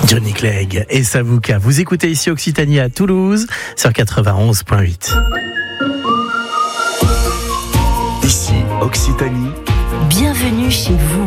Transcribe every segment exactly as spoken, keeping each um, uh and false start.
Johnny Clegg et Savouka. Vous écoutez ici Occitanie à Toulouse sur quatre-vingt-onze virgule huit. Ici Occitanie. Bienvenue chez vous.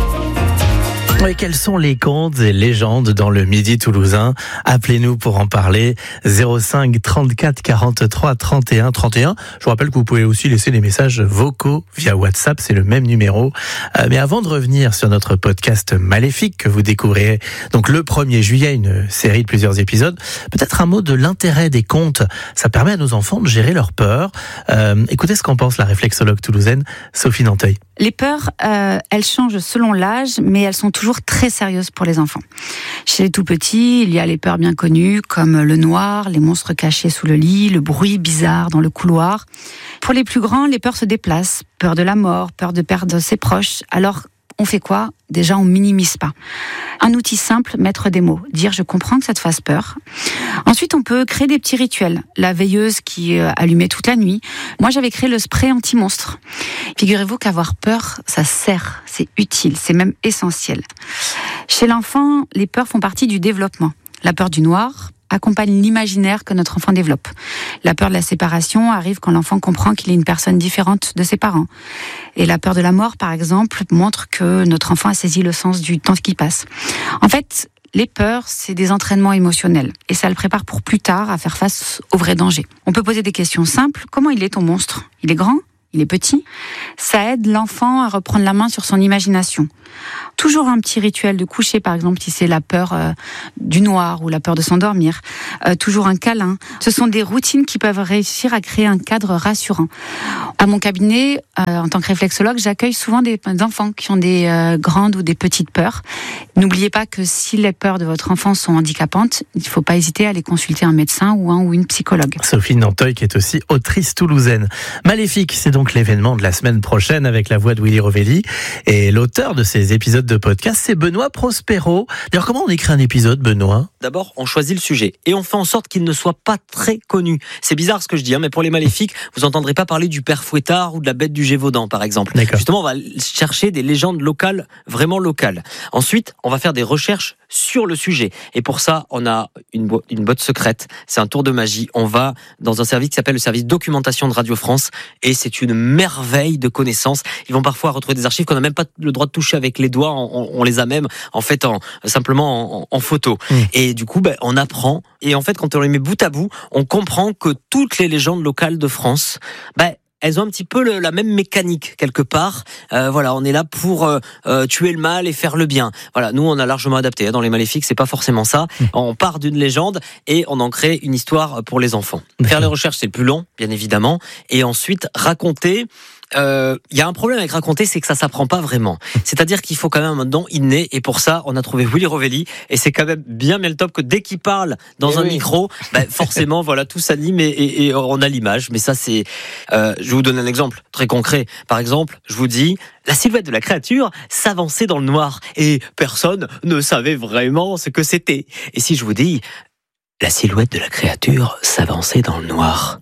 Et quels sont les contes et légendes dans le Midi toulousain? Appelez-nous pour en parler. zéro cinq trente-quatre quarante-trois trente et un trente et un. Je vous rappelle que vous pouvez aussi laisser des messages vocaux via WhatsApp, c'est le même numéro. Euh, mais avant de revenir sur notre podcast Maléfique que vous découvrirez donc le premier juillet, une série de plusieurs épisodes, peut-être un mot de l'intérêt des contes. Ça permet à nos enfants de gérer leur peur. Euh, écoutez ce qu'en pense la réflexologue toulousaine Sophie Nanteuil. Les peurs, euh, elles changent selon l'âge, mais elles sont toujours très sérieuses pour les enfants. Chez les tout petits, il y a les peurs bien connues, comme le noir, les monstres cachés sous le lit, le bruit bizarre dans le couloir. Pour les plus grands, les peurs se déplacent. Peur de la mort, peur de perdre ses proches. Alors, on fait quoi ? Déjà, on minimise pas. Un outil simple, mettre des mots. Dire, je comprends que ça te fasse peur. Ensuite, on peut créer des petits rituels. La veilleuse qui euh, allumait toute la nuit. Moi, j'avais créé le spray anti-monstre. Figurez-vous qu'avoir peur, ça sert, c'est utile, c'est même essentiel. Chez l'enfant, les peurs font partie du développement. La peur du noir accompagne l'imaginaire que notre enfant développe. La peur de la séparation arrive quand l'enfant comprend qu'il est une personne différente de ses parents. Et la peur de la mort, par exemple, montre que notre enfant a saisi le sens du temps qui passe. En fait, les peurs, c'est des entraînements émotionnels. Et ça le prépare pour plus tard à faire face aux vrais dangers. On peut poser des questions simples. Comment il est ton monstre ? Il est grand ? Il est petit. Ça aide l'enfant à reprendre la main sur son imagination. Toujours un petit rituel de coucher, par exemple, si c'est la peur euh, du noir ou la peur de s'endormir. Euh, toujours un câlin. Ce sont des routines qui peuvent réussir à créer un cadre rassurant. À mon cabinet, euh, en tant que réflexologue, j'accueille souvent des enfants qui ont des euh, grandes ou des petites peurs. N'oubliez pas que si les peurs de votre enfant sont handicapantes, il ne faut pas hésiter à aller consulter un médecin ou un ou une psychologue. Sophie Nanteuil qui est aussi autrice toulousaine. Maléfique, c'est donc l'événement de la semaine prochaine avec la voix de Willy Rovelli. Et l'auteur de ces épisodes de podcast, c'est Benoît Prospero. D'ailleurs, comment on écrit un épisode, Benoît ? D'abord, on choisit le sujet et on fait en sorte qu'il ne soit pas très connu. C'est bizarre ce que je dis, hein, mais pour les maléfiques, vous n'entendrez pas parler du père Fouettard ou de la bête du Gévaudan, par exemple. D'accord. Justement, on va chercher des légendes locales, vraiment locales. Ensuite, on va faire des recherches sur le sujet. Et pour ça, on a une, bo- une botte secrète. C'est un tour de magie. On va dans un service qui s'appelle le service documentation de Radio France. Et c'est une merveille de connaissances. Ils vont parfois retrouver des archives qu'on n'a même pas le droit de toucher avec les doigts. On, on les a même, en fait, en, simplement en, en photo. Mmh. Et du coup, ben, on apprend. Et en fait, quand on les met bout à bout, on comprend que toutes les légendes locales de France, ben, elles ont un petit peu le, la même mécanique quelque part. Euh, voilà, on est là pour euh, euh, tuer le mal et faire le bien. Voilà, nous on a largement adapté. Hein, dans les Maléfiques, c'est pas forcément ça. Mmh. On part d'une légende et on en crée une histoire pour les enfants. Mmh. Faire les recherches, c'est le plus long, bien évidemment, et ensuite raconter. Il euh, y a un problème avec raconter, c'est que ça s'apprend pas vraiment. C'est-à-dire qu'il faut quand même un don inné, et pour ça, on a trouvé Willy Rovelli, et c'est quand même bien bien le top que dès qu'il parle dans et un oui. micro, ben forcément, voilà, tout s'anime et, et, et on a l'image. Mais ça, c'est, euh, je vais vous donner un exemple très concret. Par exemple, je vous dis, la silhouette de la créature s'avançait dans le noir, et personne ne savait vraiment ce que c'était. Et si je vous dis, la silhouette de la créature s'avançait dans le noir,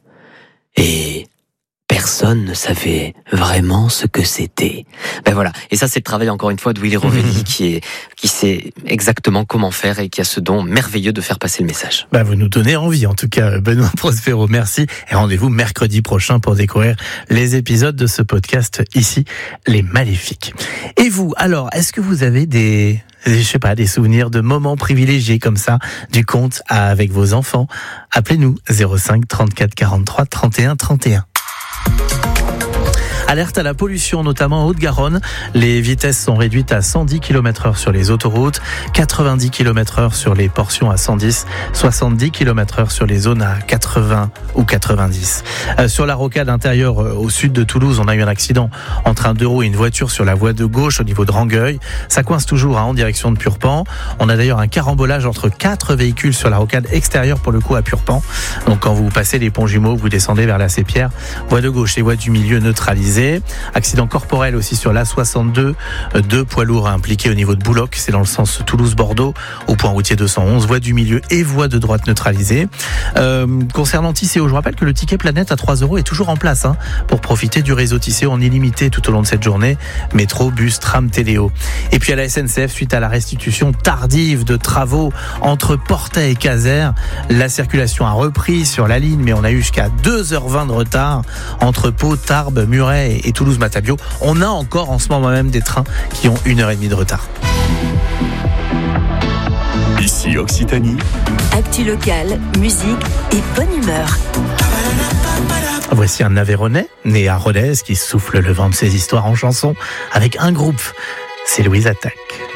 et personne ne savait vraiment ce que c'était. Ben voilà. Et ça, c'est le travail, encore une fois, de Willy Rovelli, mmh. qui est, qui sait exactement comment faire et qui a ce don merveilleux de faire passer le message. Bah, vous nous donnez envie, en tout cas, Benoît Prospero. Merci. Et rendez-vous mercredi prochain pour découvrir les épisodes de ce podcast ici, Les Maléfiques. Et vous, alors, est-ce que vous avez des, je sais pas, des souvenirs de moments privilégiés comme ça, du conte avec vos enfants? Appelez-nous zéro cinq trente-quatre quarante-trois trente et un trente et un. Alerte à la pollution, notamment en Haute-Garonne. Les vitesses sont réduites à cent dix kilomètres heure sur les autoroutes, quatre-vingt-dix kilomètres heure sur les portions à cent dix, soixante-dix kilomètres heure sur les zones à quatre-vingts ou quatre-vingt-dix. Euh, sur la rocade intérieure euh, au sud de Toulouse, on a eu un accident entre un deux roues et une voiture sur la voie de gauche au niveau de Rangueil. Ça coince toujours hein, en direction de Purpan. On a d'ailleurs un carambolage entre quatre véhicules sur la rocade extérieure pour le coup à Purpan. Donc quand vous passez les ponts jumeaux, vous descendez vers la Sépierre, voie de gauche et voie du milieu neutralisée. neutralisé. Accident corporel aussi sur l'A soixante-deux, deux poids lourds impliqués au niveau de Bouloc, c'est dans le sens Toulouse-Bordeaux, au point routier deux cent onze, voie du milieu et voie de droite neutralisée. Euh, concernant Tisséo, je rappelle que le ticket Planète à trois euros est toujours en place hein, pour profiter du réseau Tisséo en illimité tout au long de cette journée. Métro, bus, tram, Téléo. Et puis à la S N C F, suite à la restitution tardive de travaux entre Portet et Caser, la circulation a repris sur la ligne, mais on a eu jusqu'à deux heures vingt de retard entre Pau, Tarbes, Muret et Toulouse-Matabio. On a encore en ce moment même des trains qui ont une heure et demie de retard. Ici Occitanie. Actu locale, musique et bonne humeur. Voici un Aveyronais, né à Rodez, qui souffle le vent de ses histoires en chanson avec un groupe. C'est Louise Attaque.